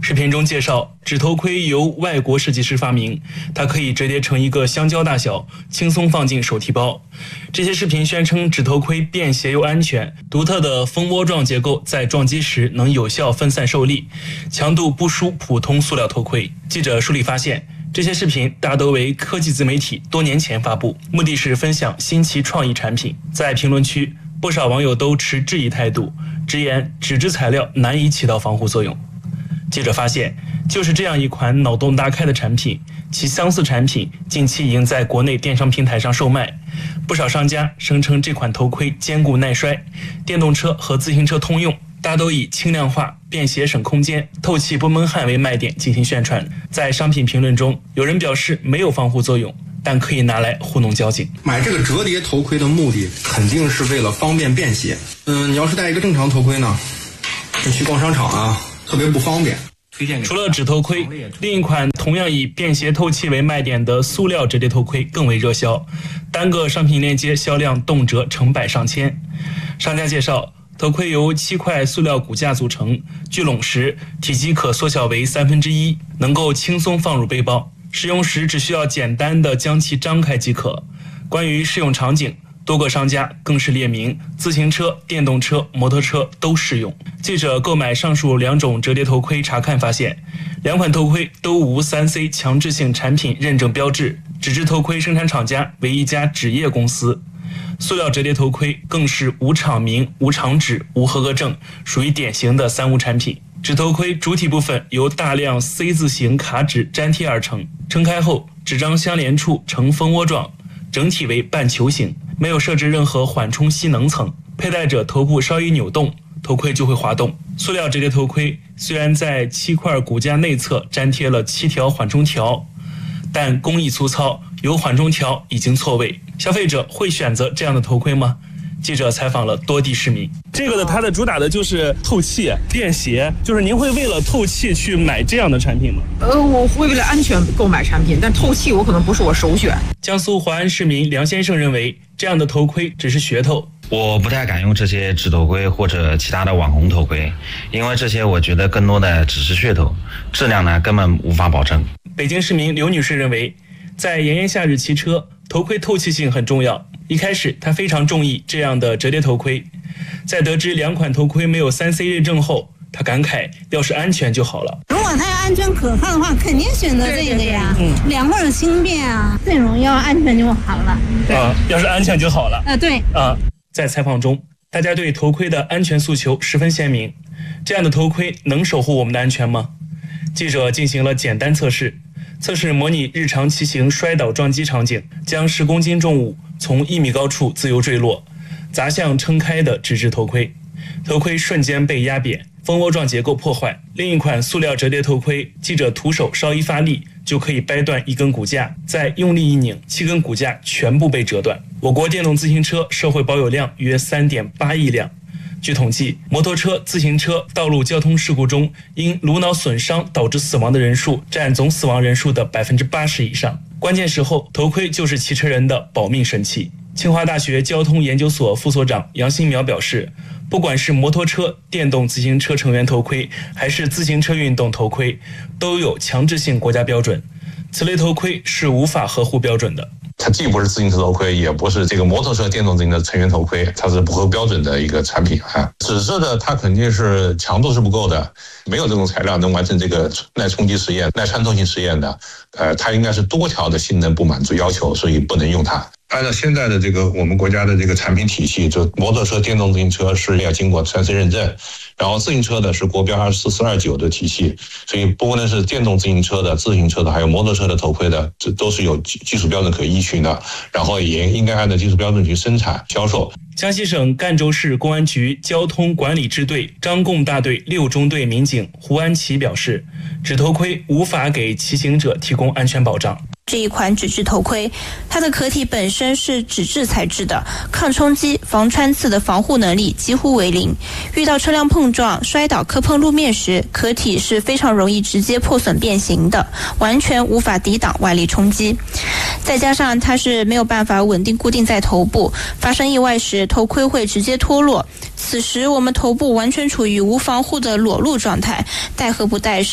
视频中介绍，纸头盔由外国设计师发明，它可以折叠成一个香蕉大小，轻松放进手提包。这些视频宣称纸头盔便携又安全，独特的蜂窝状结构在撞击时能有效分散受力，强度不输普通塑料头盔。记者梳理发现，这些视频大都为科技自媒体多年前发布，目的是分享新奇创意产品。在评论区，不少网友都持质疑态度，直言纸质材料难以起到防护作用。记者发现，就是这样一款脑洞大开的产品，其相似产品近期已经在国内电商平台上售卖。不少商家声称这款头盔坚固耐摔，电动车和自行车通用，大都以轻量化、便携省空间、透气不闷汗为卖点进行宣传。在商品评论中，有人表示没有防护作用，但可以拿来糊弄交警。 买这个折叠头盔的目的肯定是为了方便便携。你要是戴一个正常头盔呢，你去逛商场啊，特别不方便。 除了纸头盔，另一款同样以便携透气为卖点的塑料折叠头盔更为热销，单个商品链接销量动辄成百上千。商家介绍，头盔由7块塑料骨架组成，聚拢时体积可缩小为1/3，能够轻松放入背包，使用时只需要简单的将其张开即可。关于适用场景，多个商家更是列明自行车、电动车、摩托车都适用。记者购买上述2种折叠头盔查看发现，2款头盔都无3C 强制性产品认证标志，纸质头盔生产厂家为一家纸业公司。塑料折叠头盔更是无厂名、无厂址、无合格证，属于典型的3无产品。纸头盔主体部分由大量 C 字形卡纸粘贴而成，撑开后纸张相连处呈蜂窝状，整体为半球形，没有设置任何缓冲吸能层，佩戴者头部稍一扭动，头盔就会滑动。塑料折叠头盔虽然在7块骨架内侧粘贴了7条缓冲条，但工艺粗糙，有缓冲条已经错位。消费者会选择这样的头盔吗？记者采访了多地市民。 这个它的主打的就是透气、便携，就是您会为了透气去买这样的产品吗？ 我会为了安全购买产品，但透气我可能不是我首选。 江苏华安市民梁先生认为，这样的头盔只是噱头。 我不太敢用这些纸头盔或者其他的网红头盔，因为这些我觉得更多的只是噱头，质量呢根本无法保证。 北京市民刘女士认为，在炎炎夏日骑车，头盔透气性很重要。一开始她非常中意这样的折叠头盔，在得知2款头盔没有3C 认证后，她感慨要是安全就好了。 如果它要安全可靠的话，肯定选择这个呀。2个人轻便啊，内容要安全就好了。 要是安全就好了。 对。 在采访中，大家对头盔的安全诉求十分鲜明。这样的头盔能守护我们的安全吗？记者进行了简单测试，模拟日常骑行摔倒撞击场景，将10公斤重物从1米高处自由坠落，砸向撑开的纸质头盔，头盔瞬间被压扁，蜂窝状结构破坏。另一款塑料折叠头盔，记者徒手稍一发力就可以掰断1根骨架，再用力一拧，7根骨架全部被折断。我国电动自行车社会保有量约3.8亿辆。据统计，摩托车、自行车道路交通事故中因颅脑损伤导致死亡的人数占总死亡人数的80%以上。关键时候，头盔就是骑车人的保命神器。清华大学交通研究所副所长杨新苗表示，不管是摩托车、电动自行车成员头盔，还是自行车运动头盔，都有强制性国家标准，此类头盔是无法合乎标准的。 它既不是自行车头盔，也不是这个摩托车电动自行车成员头盔，它是不合标准的一个产品啊。纸质的它肯定是强度是不够的，没有这种材料能完成这个耐冲击实验、耐穿透性实验的。它应该是多条的性能不满足要求，所以不能用它。按照现在的这个我们国家的这个产品体系，就摩托车、电动自行车是要经过3C 认证，然后自行车的是国标24429的体系，所以不论是电动自行车的、自行车的，还有摩托车的头盔的，这都是有技术标准可依循的，然后也应该按照技术标准去生产销售。 江西省赣州市公安局交通管理支队张贡大队6中队民警胡安琪表示，纸头盔无法给骑行者提供安全保障。 这一款纸质头盔，它的壳体本身是纸质材质的，抗冲击、防穿刺的防护能力几乎为零。遇到车辆碰撞、摔倒、磕碰路面时，壳体是非常容易直接破损变形的，完全无法抵挡外力冲击。再加上它是没有办法稳定固定在头部，发生意外时头盔会直接脱落，此时我们头部完全处于无防护的裸露状态，戴和不戴是